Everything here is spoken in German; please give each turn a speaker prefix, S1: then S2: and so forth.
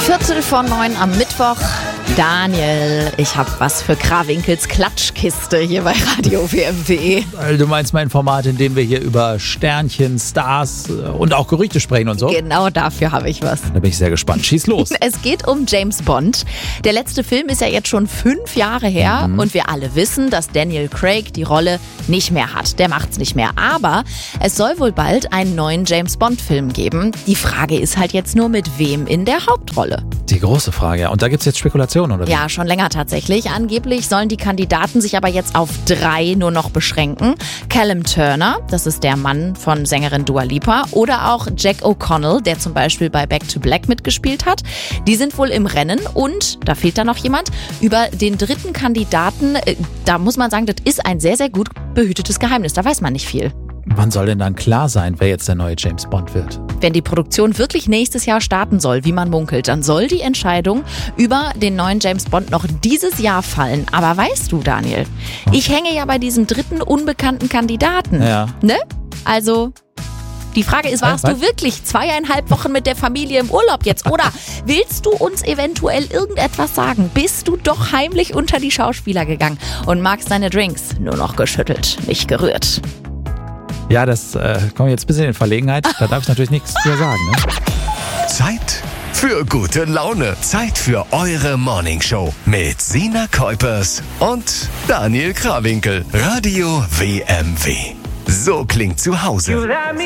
S1: 8:45 am Mittwoch. Daniel, ich habe was für Krawinkels Klatschkiste hier bei Radio WM.de.
S2: Du meinst mein Format, in dem wir hier über Sternchen, Stars und auch Gerüchte sprechen und so?
S1: Genau dafür habe ich was.
S2: Da bin ich sehr gespannt. Schieß los.
S1: Es geht um James Bond. Der letzte Film ist ja jetzt schon 5 Jahre her und wir alle wissen, dass Daniel Craig die Rolle nicht mehr hat. Der macht's nicht mehr. Aber es soll wohl bald einen neuen James Bond-Film geben. Die Frage ist halt jetzt nur, mit wem in der Hauptrolle.
S2: Die große Frage, ja. Und da gibt's jetzt Spekulationen, oder wie?
S1: Ja, schon länger tatsächlich. Angeblich sollen die Kandidaten sich aber jetzt auf 3 nur noch beschränken. Callum Turner, das ist der Mann von Sängerin Dua Lipa, oder auch Jack O'Connell, der zum Beispiel bei Back to Black mitgespielt hat. Die sind wohl im Rennen und, da fehlt da noch jemand, über den dritten Kandidaten, da muss man sagen, das ist ein sehr, sehr gut behütetes Geheimnis. Da weiß man nicht viel.
S2: Wann soll denn dann klar sein, wer jetzt der neue James Bond wird?
S1: Wenn die Produktion wirklich nächstes Jahr starten soll, wie man munkelt, dann soll die Entscheidung über den neuen James Bond noch dieses Jahr fallen. Aber weißt du, Daniel, ich hänge ja bei diesem dritten unbekannten Kandidaten.
S2: Ja.
S1: Ne? Also, die Frage ist, warst du wirklich 2,5 Wochen mit der Familie im Urlaub jetzt? Oder willst du uns eventuell irgendetwas sagen? Bist du doch heimlich unter die Schauspieler gegangen und magst deine Drinks nur noch geschüttelt, nicht gerührt?
S2: Ja, das kommt jetzt ein bisschen in Verlegenheit. Da darf ich natürlich nichts für sagen. Ne?
S3: Zeit für gute Laune. Zeit für eure Morningshow mit Sina Kuipers und Daniel Krawinkel. Radio WMW. So klingt zu Hause.